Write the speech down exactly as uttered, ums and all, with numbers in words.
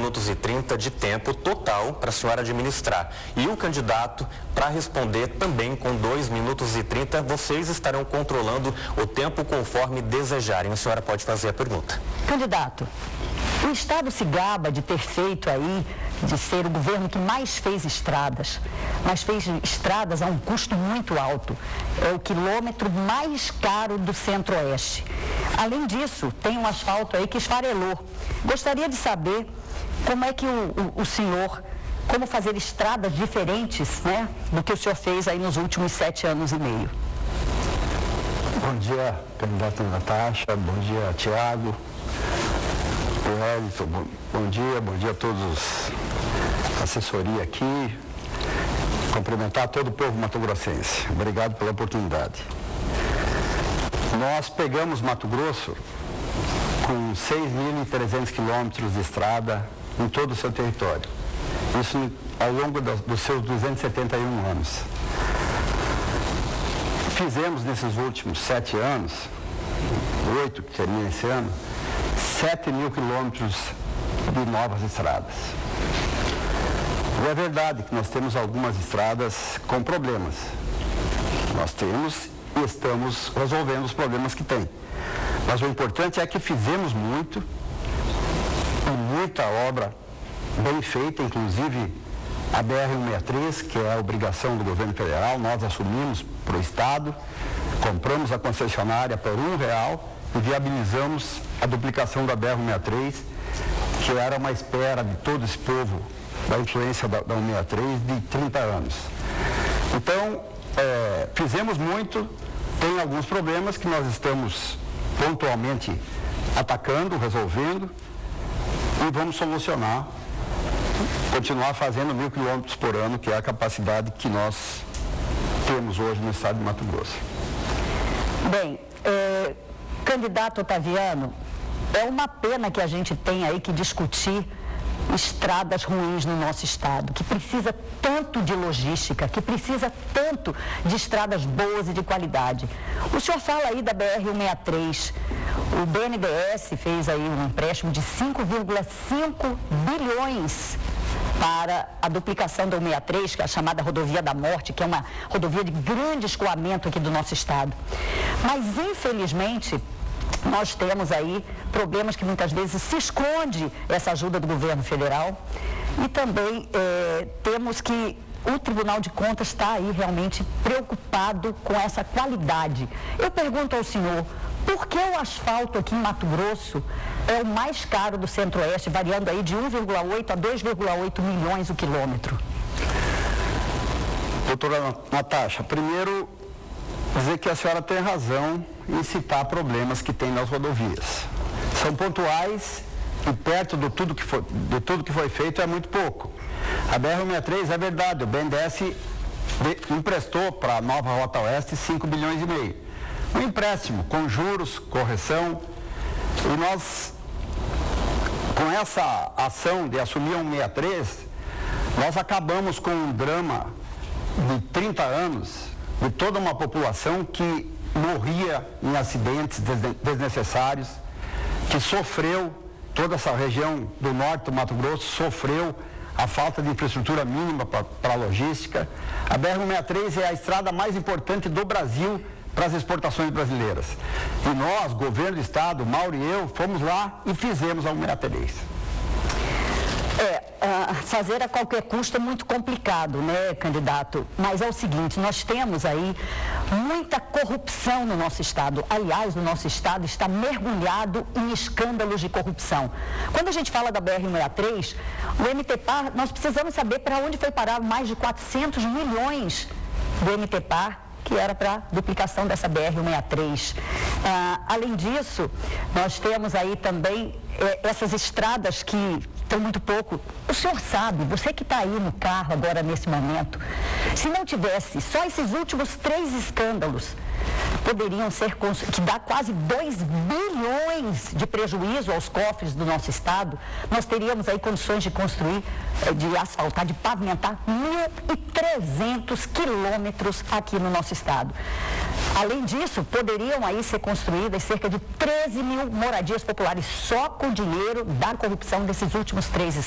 minutos e trinta de tempo total para a senhora administrar. E o candidato, para responder também com dois minutos e trinta, vocês estarão controlando o tempo conforme desejarem. A senhora pode fazer a pergunta. Candidato, o Estado se gaba de ter feito aí, de ser o governo que mais fez estradas, mas fez estradas a um custo muito alto. É o quilômetro mais caro do Centro-Oeste. Além disso, tem um asfalto aí que esfarelou. Gostaria de saber como é que o, o, o senhor, como fazer estradas diferentes, né, do que o senhor fez aí nos últimos sete anos e meio. Bom dia, candidata Natasha, bom dia, Tiago, o Wellington, bom, bom dia, bom dia a todos, a assessoria aqui, cumprimentar todo o povo mato-grossense. Obrigado pela oportunidade. Nós pegamos Mato Grosso com seis mil e trezentos quilômetros de estrada em todo o seu território. Isso ao longo dos, dos seus duzentos e setenta e um anos. Fizemos nesses últimos sete anos, oito que termina esse ano, sete mil quilômetros de novas estradas. E é verdade que nós temos algumas estradas com problemas. Nós temos e estamos resolvendo os problemas que tem. Mas o importante é que fizemos muito, e muita obra bem feita, inclusive a B R cento e sessenta e três, que é a obrigação do governo federal, nós assumimos para o Estado, compramos a concessionária por um real e viabilizamos a duplicação da B R cento e sessenta e três, que era uma espera de todo esse povo da influência da, da cento e sessenta e três de trinta anos. Então, é, fizemos muito, tem alguns problemas que nós estamos pontualmente atacando, resolvendo e vamos solucionar, continuar fazendo mil quilômetros por ano, que é a capacidade que nós temos hoje no estado de Mato Grosso. Bem, é, candidato Otaviano, é uma pena que a gente tem aí que discutir estradas ruins no nosso estado, que precisa tanto de logística, que precisa tanto de estradas boas e de qualidade. O senhor fala aí da B R cento e sessenta e três, o B N D E S fez aí um empréstimo de cinco vírgula cinco bilhões para a duplicação da cento e sessenta e três, que é a chamada Rodovia da Morte, que é uma rodovia de grande escoamento aqui do nosso estado. Mas, infelizmente, nós temos aí problemas que muitas vezes se esconde essa ajuda do governo federal e também eh, temos que o Tribunal de Contas está aí realmente preocupado com essa qualidade. Eu pergunto ao senhor, por que o asfalto aqui em Mato Grosso é o mais caro do Centro-Oeste, variando aí de um vírgula oito a dois vírgula oito milhões o quilômetro? Doutora Natasha, primeiro dizer que a senhora tem razão em citar problemas que tem nas rodovias. São pontuais e perto de tudo que foi, de tudo que foi feito é muito pouco. A B R cento e sessenta e três é verdade, o B N D E S emprestou para a nova Rota Oeste cinco bilhões e meio. Um empréstimo com juros, correção, e nós, com essa ação de assumir a cento e sessenta e três, nós acabamos com um drama de trinta anos de toda uma população que morria em acidentes desnecessários, que sofreu, toda essa região do norte do Mato Grosso sofreu a falta de infraestrutura mínima para a logística. A B R cento e sessenta e três é a estrada mais importante do Brasil para as exportações brasileiras. E nós, governo do estado, Mauro e eu, fomos lá e fizemos a cento e sessenta e três. É, uh, fazer a qualquer custo é muito complicado, né, candidato? Mas é o seguinte, nós temos aí muita corrupção no nosso estado. Aliás, o nosso estado está mergulhado em escândalos de corrupção. Quando a gente fala da B R cento e sessenta e três, o M T P A R, nós precisamos saber para onde foi parar mais de quatrocentos milhões do M T P A R, que era para a duplicação dessa B R cento e sessenta e três. Ah, além disso, nós temos aí também eh, essas estradas que estão muito pouco. O senhor sabe, você que está aí no carro agora nesse momento, se não tivesse só esses últimos três escândalos, poderiam ser, que dá quase dois bilhões de prejuízo aos cofres do nosso estado, nós teríamos aí condições de construir, de asfaltar, de pavimentar mil e trezentos quilômetros aqui no nosso estado. Além disso, poderiam aí ser construídas cerca de treze mil moradias populares só com dinheiro da corrupção desses últimos três